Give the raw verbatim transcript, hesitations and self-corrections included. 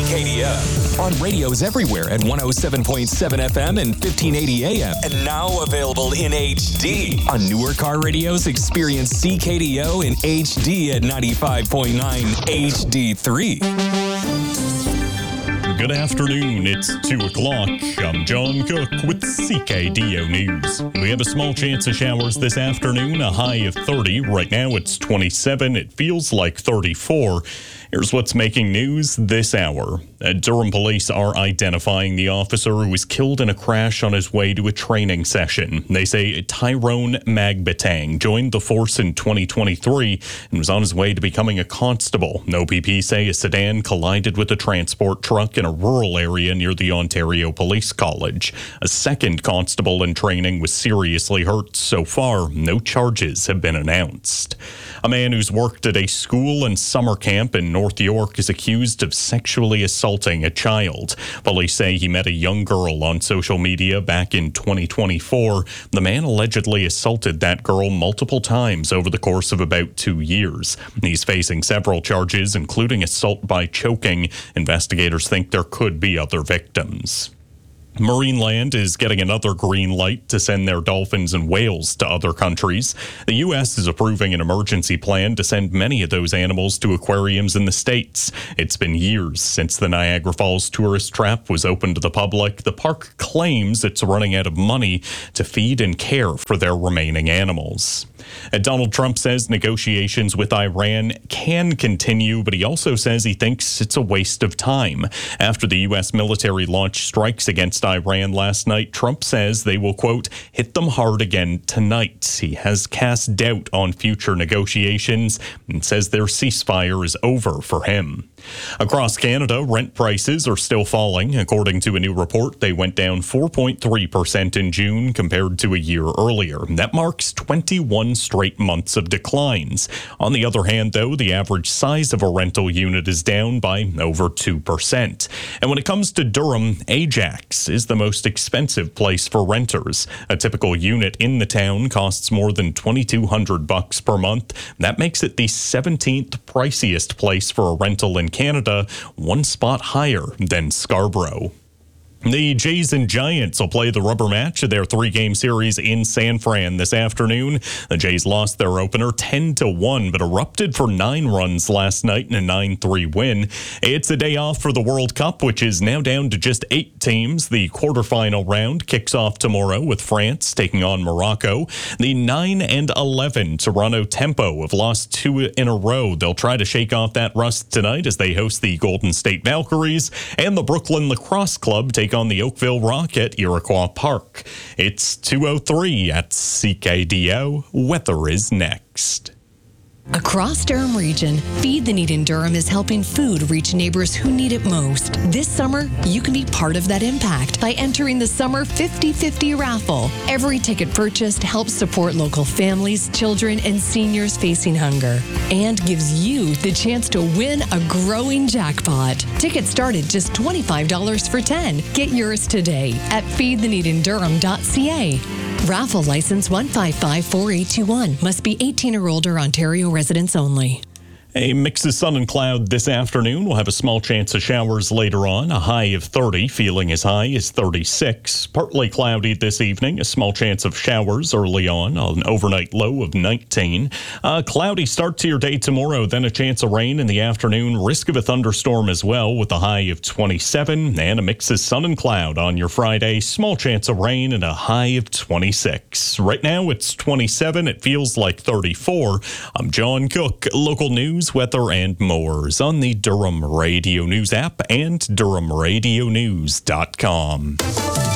K D F. On radios everywhere at one oh seven point seven F M and fifteen eighty A M. And now available in H D. On newer car radios, experience C K D O in H D at ninety-five point nine H D three. Good afternoon, it's two o'clock. I'm John Cook with C K D O News. We have a small chance of showers this afternoon, a high of thirty. Right now it's twenty-seven, it feels like thirty-four. Here's what's making news this hour. Uh, Durham police are identifying the officer who was killed in a crash on his way to a training session. They say Tyrone Magbatang joined the force in twenty twenty-three and was on his way to becoming a constable. O P P say a sedan collided with a transport truck in a rural area near the Ontario Police College. A second constable in training was seriously hurt. So far, no charges have been announced. A man who's worked at a school and summer camp in North York is accused of sexually assaulting a child. Police say he met a young girl on social media back in twenty twenty-four. The man allegedly assaulted that girl multiple times over the course of about two years. He's facing several charges, including assault by choking. Investigators think there could be other victims. Marineland is getting another green light to send their dolphins and whales to other countries. The U S is approving an emergency plan to send many of those animals to aquariums in the States. It's been years since the Niagara Falls tourist trap was open to the public. The park claims it's running out of money to feed and care for their remaining animals. And Donald Trump says negotiations with Iran can continue, but he also says he thinks it's a waste of time. After the U S military launched strikes against Iran last night, Trump says they will, quote, hit them hard again tonight. He has cast doubt on future negotiations and says their ceasefire is over for him. Across Canada, rent prices are still falling. According to a new report, they went down four point three percent in June compared to a year earlier. That marks twenty-one straight months of declines. On the other hand, though, the average size of a rental unit is down by over two percent. And when it comes to Durham, Ajax is the most expensive place for renters. A typical unit in the town costs more than twenty-two hundred bucks per month. That makes it the seventeenth priciest place for a rental in Canada, one spot higher than Scarborough. The Jays and Giants will play the rubber match of their three-game series in San Fran this afternoon. The Jays lost their opener ten to one, but erupted for nine runs last night in a nine three win. It's a day off for the World Cup, which is now down to just eight teams. The quarterfinal round kicks off tomorrow with France taking on Morocco. The nine and eleven Toronto Tempo have lost two in a row. They'll try to shake off that rust tonight as they host the Golden State Valkyries, and the Brooklyn Lacrosse Club take on the Oakville Rock at Iroquois Park. It's two oh three at C K D O. Weather is next. Across Durham Region, Feed the Need in Durham is helping food reach neighbors who need it most. This summer, you can be part of that impact by entering the Summer fifty fifty raffle. Every ticket purchased helps support local families, children, and seniors facing hunger, and gives you the chance to win a growing jackpot. Tickets start at just twenty-five dollars for ten. Get yours today at feed the need in durham dot c a. Raffle license one five five four eight two one. Must be eighteen or older, Ontario residents only. A mix of sun and cloud this afternoon. We'll have a small chance of showers later on. A high of thirty, feeling as high as thirty-six. Partly cloudy this evening. A small chance of showers early on. An overnight low of nineteen. A cloudy start to your day tomorrow. Then a chance of rain in the afternoon. Risk of a thunderstorm as well with a high of twenty-seven. And a mix of sun and cloud on your Friday. Small chance of rain and a high of twenty-six. Right now it's twenty-seven. It feels like thirty-four. I'm John Cook. Local news, weather, and more is on the Durham Radio News app and durham radio news dot com.